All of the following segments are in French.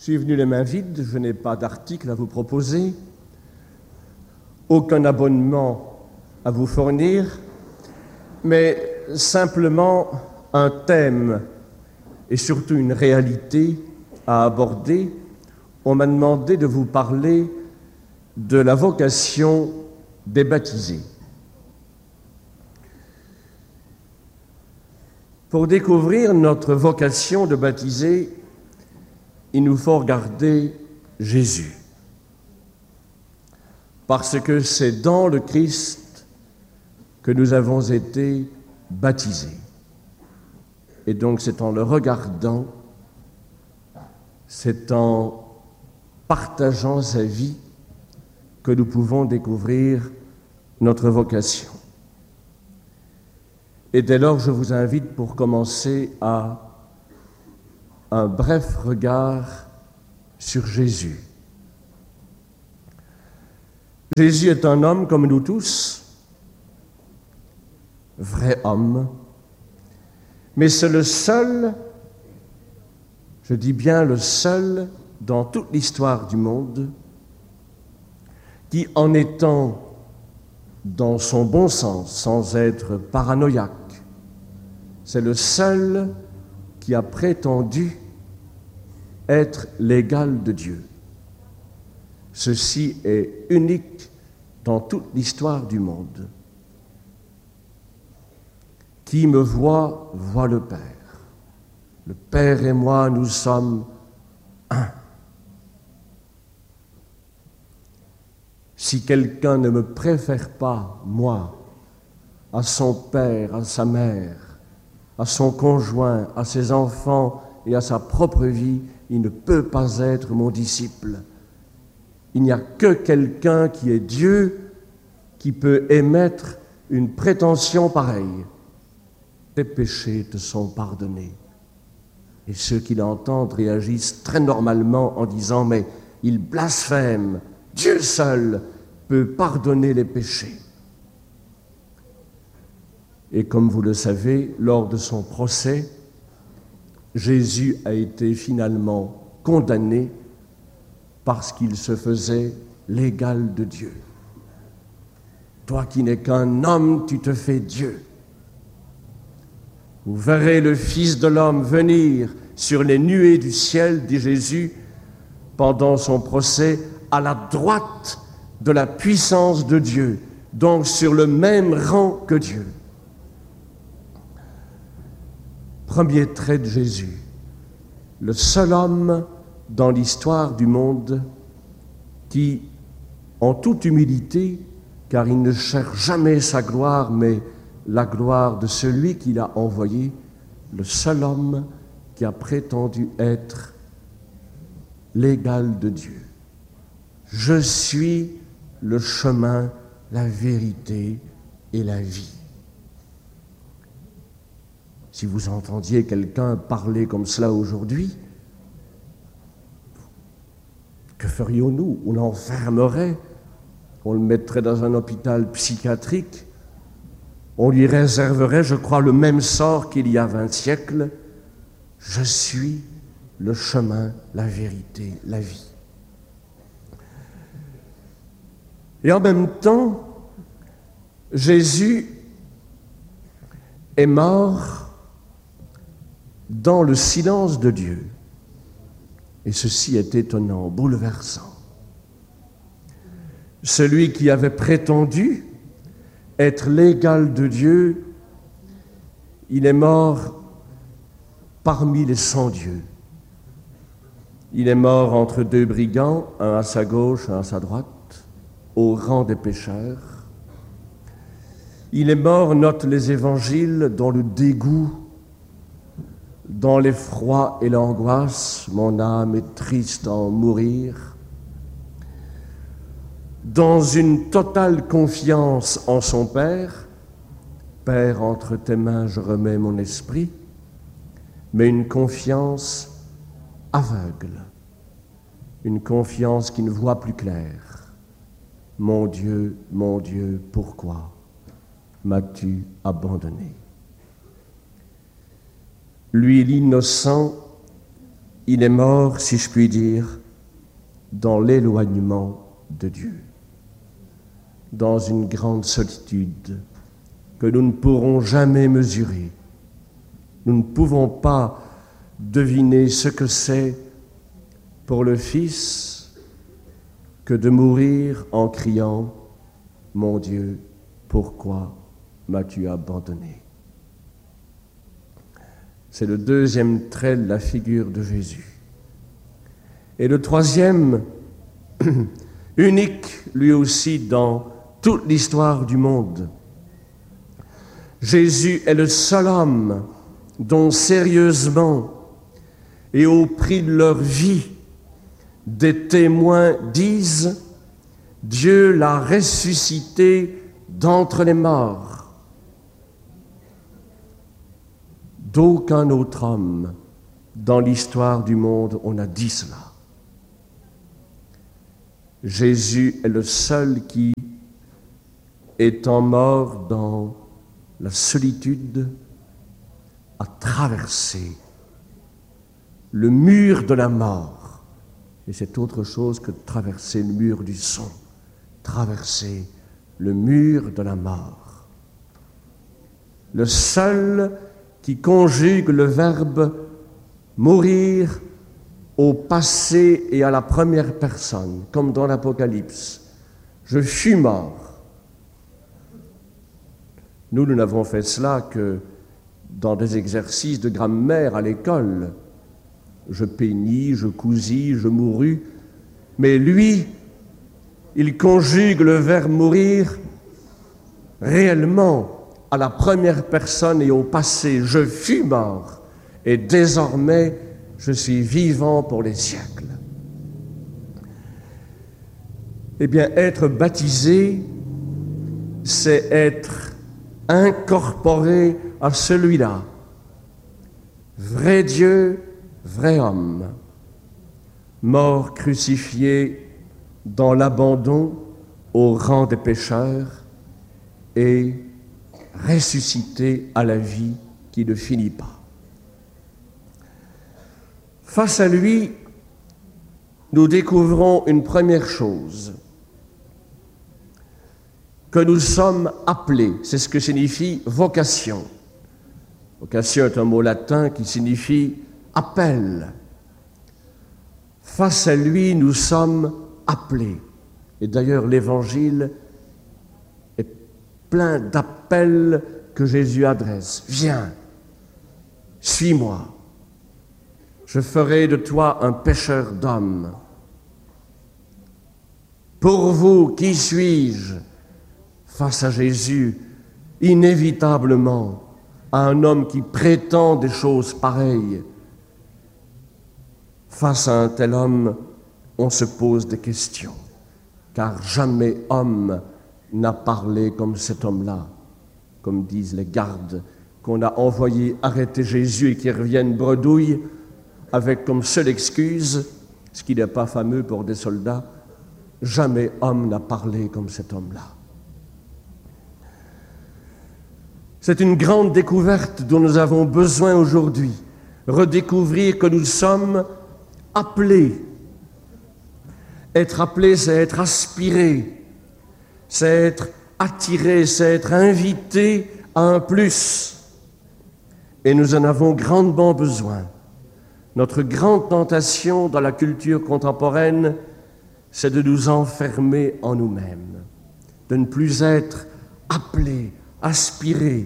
Je suis venu les mains vides, je n'ai pas d'article à vous proposer, aucun abonnement à vous fournir, mais simplement un thème et surtout une réalité à aborder. On m'a demandé de vous parler de la vocation des baptisés. Pour découvrir notre vocation de baptisés, il nous faut regarder Jésus. Parce que c'est dans le Christ que nous avons été baptisés. Et donc c'est en le regardant, c'est en partageant sa vie que nous pouvons découvrir notre vocation. Et dès lors, je vous invite pour commencer à un bref regard sur Jésus. Jésus est un homme comme nous tous, vrai homme, mais c'est le seul, je dis bien le seul, dans toute l'histoire du monde, qui, en étant dans son bon sens, sans être paranoïaque, c'est le seul qui a prétendu être l'égal de Dieu. Ceci est unique dans toute l'histoire du monde. Qui me voit, voit le Père. Le Père et moi, nous sommes un. Si quelqu'un ne me préfère pas, moi, à son père, à sa mère, à son conjoint, à ses enfants et à sa propre vie, il ne peut pas être mon disciple. Il n'y a que quelqu'un qui est Dieu qui peut émettre une prétention pareille. Tes péchés te sont pardonnés. Et ceux qui l'entendent réagissent très normalement en disant « mais il blasphème, Dieu seul peut pardonner les péchés ». Et comme vous le savez, lors de son procès, Jésus a été finalement condamné parce qu'il se faisait l'égal de Dieu. Toi qui n'es qu'un homme, tu te fais Dieu. Vous verrez le Fils de l'homme venir sur les nuées du ciel, dit Jésus, pendant son procès, à la droite de la puissance de Dieu, donc sur le même rang que Dieu. Premier trait de Jésus, le seul homme dans l'histoire du monde qui, en toute humilité, car il ne cherche jamais sa gloire, mais la gloire de celui qui l'a envoyé, le seul homme qui a prétendu être l'égal de Dieu. Je suis le chemin, la vérité et la vie. Si vous entendiez quelqu'un parler comme cela aujourd'hui, que ferions-nous? On l'enfermerait, on le mettrait dans un hôpital psychiatrique, on lui réserverait, je crois, le même sort qu'il y a 20 siècles. Je suis le chemin, la vérité, la vie. Et en même temps, Jésus est mort dans le silence de Dieu. Et ceci est étonnant, bouleversant. Celui qui avait prétendu être l'égal de Dieu, il est mort parmi les 100 dieux. Il est mort entre deux brigands, un à sa gauche, un à sa droite, au rang des pécheurs. Il est mort, notent les évangiles, dans le dégoût, dans l'effroi et l'angoisse. Mon âme est triste à en mourir. Dans une totale confiance en son Père. Père, entre tes mains, je remets mon esprit. Mais une confiance aveugle. Une confiance qui ne voit plus clair. Mon Dieu, pourquoi m'as-tu abandonné? Lui, l'innocent, il est mort, si je puis dire, dans l'éloignement de Dieu, dans une grande solitude que nous ne pourrons jamais mesurer. Nous ne pouvons pas deviner ce que c'est pour le Fils que de mourir en criant « Mon Dieu, pourquoi m'as-tu abandonné ?» C'est le deuxième trait de la figure de Jésus. Et le troisième, unique lui aussi dans toute l'histoire du monde. Jésus est le seul homme dont sérieusement et au prix de leur vie, des témoins disent « Dieu l'a ressuscité d'entre les morts ». D'aucun autre homme dans l'histoire du monde on a dit cela. Jésus est le seul qui, étant mort dans la solitude, a traversé le mur de la mort. Et c'est autre chose que de traverser le mur du son, traverser le mur de la mort. Le seul qui conjugue le verbe mourir au passé et à la première personne, comme dans l'Apocalypse. Je fus mort. Nous n'avons fait cela que dans des exercices de grammaire à l'école. Je peignis, je cousis, je mourus. Mais lui, il conjugue le verbe mourir réellement à la première personne et au passé. Je fus mort et désormais je suis vivant pour les siècles. Eh bien, être baptisé, c'est être incorporé à celui-là. Vrai Dieu, vrai homme, mort crucifié dans l'abandon au rang des pécheurs et ressuscité à la vie qui ne finit pas. Face à lui, nous découvrons une première chose, que nous sommes appelés. C'est ce que signifie vocation. Vocation est un mot latin qui signifie appel. Face à lui, nous sommes appelés. Et d'ailleurs, l'Évangile est plein d'appels que Jésus adresse. Viens, suis-moi. Je ferai de toi un pêcheur d'hommes. Pour vous, qui suis-je face à Jésus, inévitablement, à un homme qui prétend des choses pareilles? Face à un tel homme, on se pose des questions, car jamais homme n'a parlé comme cet homme-là, comme disent les gardes qu'on a envoyés arrêter Jésus et qui reviennent bredouilles, avec comme seule excuse, ce qui n'est pas fameux pour des soldats, jamais homme n'a parlé comme cet homme-là. C'est une grande découverte dont nous avons besoin aujourd'hui, redécouvrir que nous sommes appelés. Être appelé, c'est être aspiré, c'est être attiré, c'est être invité à un plus. Et nous en avons grandement besoin. Notre grande tentation dans la culture contemporaine, c'est de nous enfermer en nous-mêmes, de ne plus être appelé, aspiré.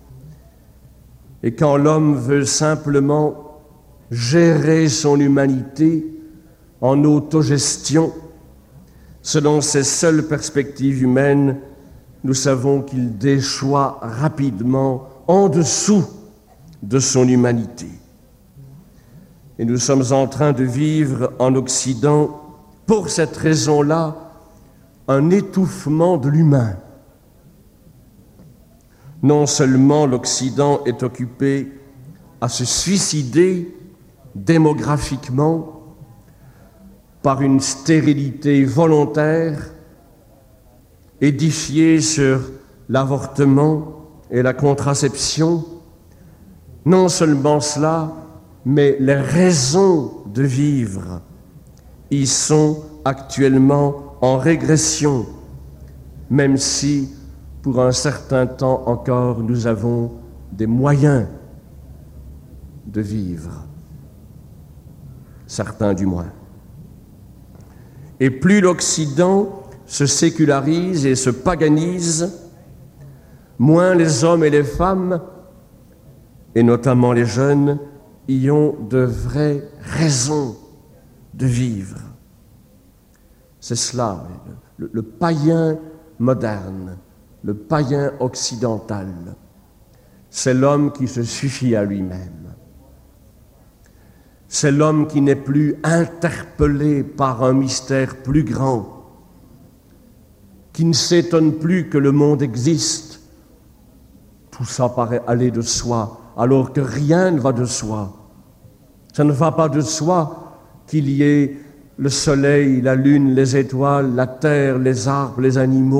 Et quand l'homme veut simplement gérer son humanité en autogestion, selon ses seules perspectives humaines, nous savons qu'il déchoit rapidement en dessous de son humanité. Et nous sommes en train de vivre en Occident, pour cette raison-là, un étouffement de l'humain. Non seulement l'Occident est occupé à se suicider démographiquement par une stérilité volontaire édifiée sur l'avortement et la contraception. Non seulement cela, mais les raisons de vivre y sont actuellement en régression, même si pour un certain temps encore nous avons des moyens de vivre, certains du moins. Et plus l'Occident se sécularise et se paganise, moins les hommes et les femmes, et notamment les jeunes, y ont de vraies raisons de vivre. C'est cela, le païen moderne, le païen occidental. C'est l'homme qui se suffit à lui-même. C'est l'homme qui n'est plus interpellé par un mystère plus grand, qui ne s'étonne plus que le monde existe. Tout ça paraît aller de soi, alors que rien ne va de soi. Ça ne va pas de soi qu'il y ait le soleil, la lune, les étoiles, la terre, les arbres, les animaux,